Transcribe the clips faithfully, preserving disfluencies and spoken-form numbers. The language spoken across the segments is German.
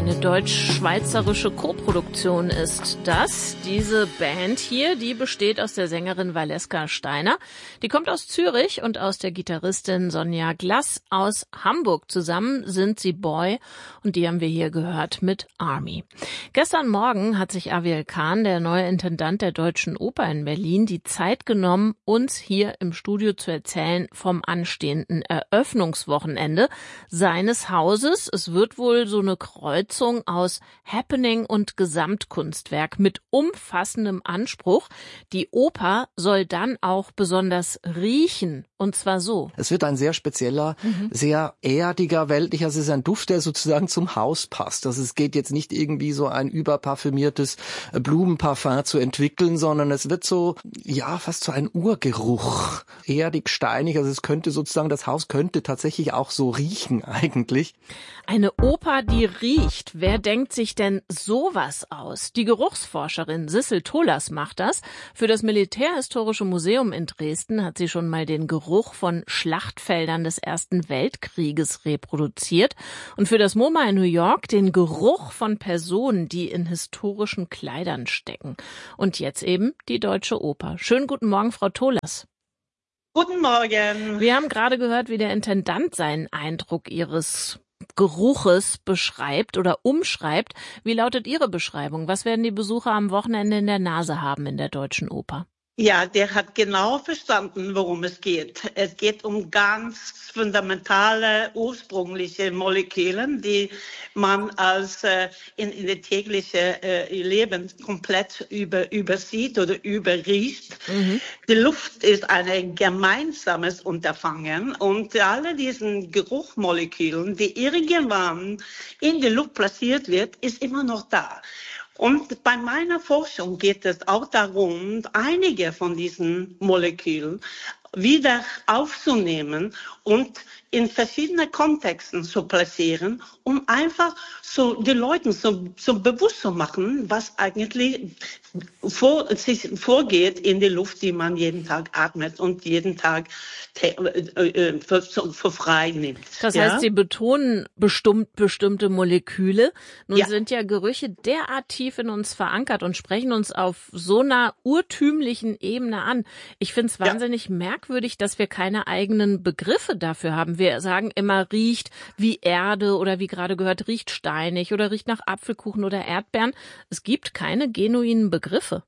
Eine deutsch-schweizerische Koproduktion ist das. Diese Band hier, die besteht aus der Sängerin Valeska Steiner. Die kommt aus Zürich und aus der Gitarristin Sonja Glass aus Hamburg. Zusammen sind sie Boy und die haben wir hier gehört mit Army. Gestern Morgen hat sich Aviel Kahn, der neue Intendant der Deutschen Oper in Berlin, die Zeit genommen, uns hier im Studio zu erzählen vom anstehenden Eröffnungswochenende seines Hauses. Es wird wohl so eine Kreuzung aus Happening und Gesamtkunstwerk mit umfassendem Anspruch. Die Oper soll dann auch besonders riechen, und zwar so. Es wird ein sehr spezieller, mhm. sehr erdiger, weltlicher, es ist ein Duft, der sozusagen zum Haus passt. Also es geht jetzt nicht irgendwie so ein überparfümiertes Blumenparfum zu entwickeln, sondern es wird so, ja, fast so ein Urgeruch. Erdig, steinig, also es könnte sozusagen, das Haus könnte tatsächlich auch so riechen eigentlich. Eine Oper, die riecht. Wer denkt sich denn sowas aus? Die Geruchsforscherin Sissel Tholas macht das. Für das Militärhistorische Museum in Dresden hat sie schon mal den Geruch von Schlachtfeldern des Ersten Weltkrieges reproduziert und für das MoMA in New York den Geruch von Personen, die in historischen Kleidern stecken. Und jetzt eben die Deutsche Oper. Schönen guten Morgen, Frau Tholas. Guten Morgen. Wir haben gerade gehört, wie der Intendant seinen Eindruck Ihres Geruches beschreibt oder umschreibt. Wie lautet Ihre Beschreibung? Was werden die Besucher am Wochenende in der Nase haben in der Deutschen Oper? Ja, der hat genau verstanden, worum es geht. Es geht um ganz fundamentale, ursprüngliche Moleküle, die man als äh, in, in das tägliche äh, Leben komplett über, übersieht oder überriecht. Mhm. Die Luft ist ein gemeinsames Unterfangen und alle diesen Geruchmolekülen, die irgendwann in die Luft platziert wird, ist immer noch da. Und bei meiner Forschung geht es auch darum, einige von diesen Molekülen wieder aufzunehmen und in verschiedene Kontexten zu platzieren, um einfach so die Leuten so, so bewusst zu machen, was eigentlich vor, sich vorgeht in der Luft, die man jeden Tag atmet und jeden Tag te, äh, für, für frei nimmt. Das ja? heißt, Sie betonen bestimmt, bestimmte Moleküle. Nun ja. sind ja Gerüche derart tief in uns verankert und sprechen uns auf so einer urtümlichen Ebene an. Ich finde es wahnsinnig ja. merkwürdig, dass wir keine eigenen Begriffe dafür haben. Wir sagen immer, riecht wie Erde oder wie gerade gehört, riecht steinig oder riecht nach Apfelkuchen oder Erdbeeren. Es gibt keine genuinen Begriffe.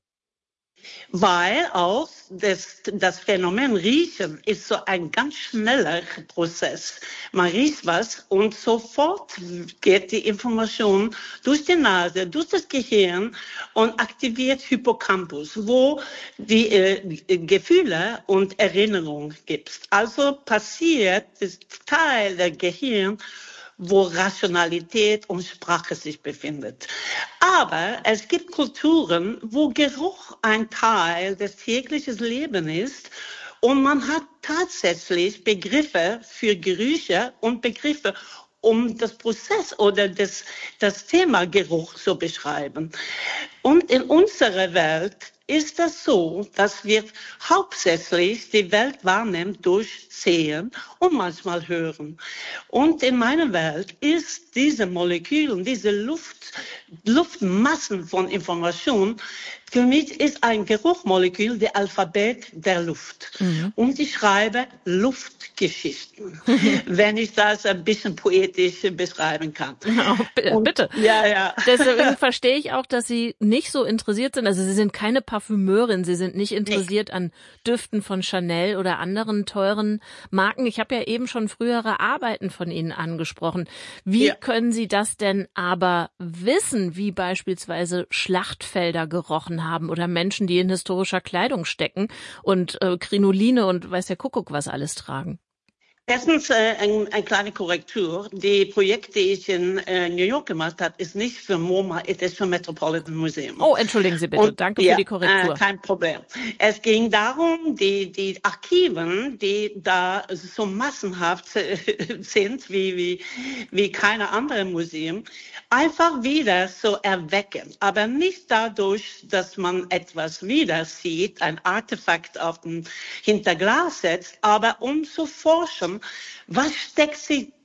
Weil auch das, das Phänomen Riechen ist so ein ganz schneller Prozess. Man riecht was und sofort geht die Information durch die Nase, durch das Gehirn und aktiviert Hippocampus, wo die äh, Gefühle und Erinnerung gibt. Also passiert das Teil der Gehirn, wo Rationalität und Sprache sich befindet. Aber es gibt Kulturen, wo Geruch ein Teil des täglichen Lebens ist und man hat tatsächlich Begriffe für Gerüche und Begriffe, um das Prozess oder das, das Thema Geruch zu beschreiben. Und in unserer Welt ist das so, dass wir hauptsächlich die Welt wahrnehmen durch Sehen und manchmal Hören. Und in meiner Welt ist diese Moleküle, diese Luft, Luftmassen von Information, für mich ist ein Geruchmolekül der Alphabet der Luft. Mhm. Und ich schreibe Luftgeschichten, wenn ich das ein bisschen poetisch beschreiben kann. Oh, bitte. Und, ja, ja. Deswegen verstehe ich auch, dass Sie nicht so interessiert sind. Also Sie sind keine Parfümeurin. Sie sind nicht interessiert nee. an Düften von Chanel oder anderen teuren Marken. Ich habe ja eben schon frühere Arbeiten von Ihnen angesprochen. Wie ja. können Sie das denn aber wissen, wie beispielsweise Schlachtfelder gerochen haben oder Menschen, die in historischer Kleidung stecken und äh, Krinoline und weiß der Kuckuck was alles tragen? Erstens äh, ein, eine kleine Korrektur. Die Projekte, die ich in äh, New York gemacht habe, ist nicht für MoMA, es ist für Metropolitan Museum. Oh, entschuldigen Sie bitte. Und, Danke ja, für die Korrektur. Äh, kein Problem. Es ging darum, die, die Archiven, die da so massenhaft äh, sind wie, wie, wie keine andere Museum, einfach wieder so erwecken. Aber nicht dadurch, dass man etwas wieder sieht, ein Artefakt auf dem Hinterglas setzt, aber um zu forschen, was steckt sich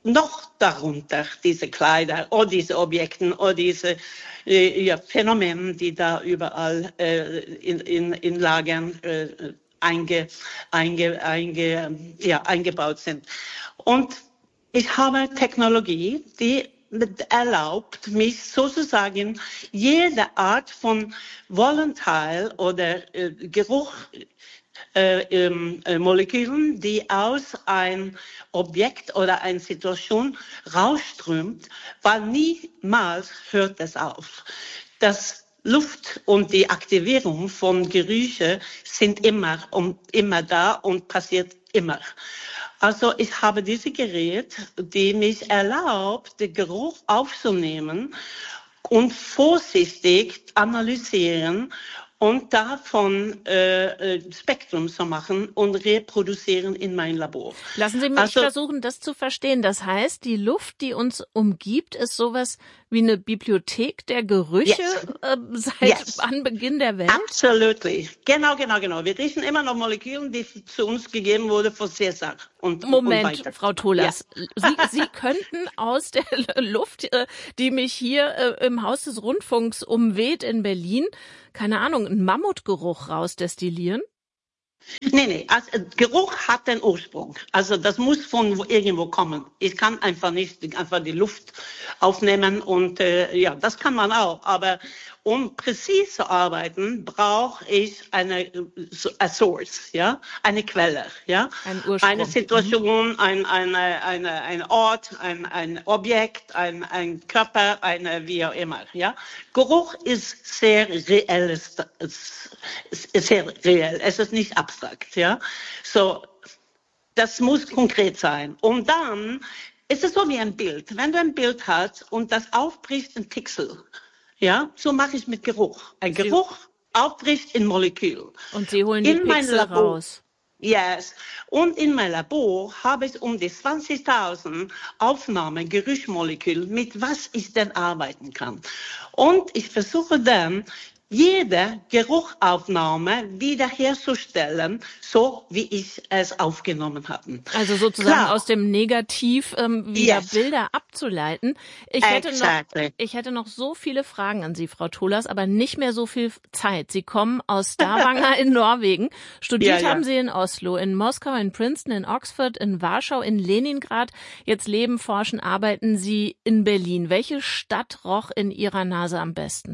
noch darunter diese Kleider oder diese Objekte oder diese äh, ja, Phänomene, die da überall äh, in, in, in Lagern äh, einge, einge, einge, ja, eingebaut sind. Und ich habe Technologie, die erlaubt mich sozusagen jede Art von Wollenteil oder äh, Geruch Äh, äh, Molekülen, die aus ein Objekt oder einer Situation rausströmt, weil niemals hört es auf. Das Luft und die Aktivierung von Gerüche sind immer, um, immer da und passiert immer. Also ich habe dieses Gerät, die mich erlaubt, den Geruch aufzunehmen und vorsichtig analysieren und davon äh, Spektrum zu machen und reproduzieren in mein Labor. Lassen Sie mich also, versuchen, das zu verstehen. Das heißt, die Luft, die uns umgibt, ist sowas wie eine Bibliothek der Gerüche yes. äh, seit yes. Anbeginn der Welt? Absolutely. Genau, genau, genau. Wir riechen immer noch Moleküle, die zu uns gegeben wurden von Cäsar. Und, Moment, und weiter. Frau Tholas, ja. Sie, Sie könnten aus der Luft, die mich hier im Haus des Rundfunks umweht in Berlin, keine Ahnung, einen Mammutgeruch rausdestillieren? Nee, nee, also, Geruch hat den Ursprung. Also das muss von irgendwo kommen. Ich kann einfach nicht einfach die Luft aufnehmen und äh, ja, das kann man auch. Aber um präzise zu arbeiten, brauche ich eine a Source, ja, eine Quelle, ja, ein Ursprung. Eine Situation, ein eine eine ein Ort, ein ein Objekt, ein ein Körper, eine wie auch immer, ja. Geruch ist sehr reell, ist sehr reell. Es ist nicht abstrakt, ja. So, das muss konkret sein. Und dann ist es so wie ein Bild. Wenn du ein Bild hast und das aufbricht in Pixel, ja, so mache ich mit Geruch. Ein Sie Geruch aufbricht in Molekül. Und Sie holen die in Pixel raus. Yes. Und in meinem Labor habe ich um die zwanzigtausend Aufnahmen, Geruchsmoleküle, mit was ich denn arbeiten kann. Und ich versuche dann, jede Geruchaufnahme wiederherzustellen, so wie ich es aufgenommen habe. Also sozusagen Klar. aus dem Negativ ähm, wieder yes. Bilder abzuleiten. Ich hätte, exactly. noch, ich hätte noch so viele Fragen an Sie, Frau Tholas, aber nicht mehr so viel Zeit. Sie kommen aus Stavanger in Norwegen. Studiert ja, haben ja. Sie in Oslo, in Moskau, in Princeton, in Oxford, in Warschau, in Leningrad. Jetzt leben, forschen, arbeiten Sie in Berlin. Welche Stadt roch in Ihrer Nase am besten?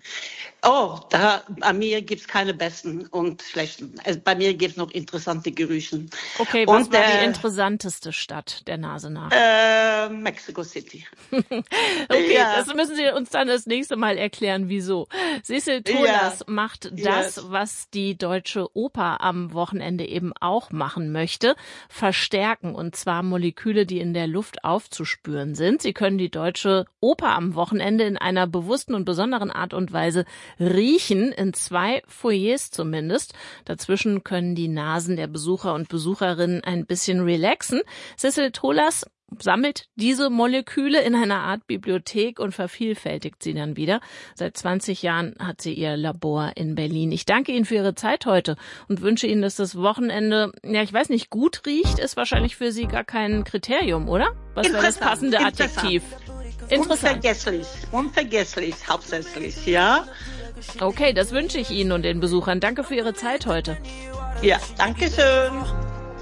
Oh, da, bei mir gibt's keine besten und schlechten. Also bei mir gibt's noch interessante Gerüche. Okay, was und, war äh, die interessanteste Stadt der Nase nach? Äh, Mexico City. Okay, ja. Das müssen Sie uns dann das nächste Mal erklären, wieso. Cecil Tholas ja. macht das, yes. was die Deutsche Oper am Wochenende eben auch machen möchte. Verstärken, und zwar Moleküle, die in der Luft aufzuspüren sind. Sie können die Deutsche Oper am Wochenende in einer bewussten und besonderen Art und Weise riechen, in zwei Foyers zumindest. Dazwischen können die Nasen der Besucher und Besucherinnen ein bisschen relaxen. Cecil Tholas sammelt diese Moleküle in einer Art Bibliothek und vervielfältigt sie dann wieder. Seit zwanzig Jahren hat sie ihr Labor in Berlin. Ich danke Ihnen für Ihre Zeit heute und wünsche Ihnen, dass das Wochenende, ja, ich weiß nicht, gut riecht, ist wahrscheinlich für Sie gar kein Kriterium, oder? Was wäre das passende Adjektiv? Interessant. Unvergesslich, unvergesslich hauptsächlich, ja. Okay, das wünsche ich Ihnen und den Besuchern. Danke für Ihre Zeit heute. Ja, danke schön.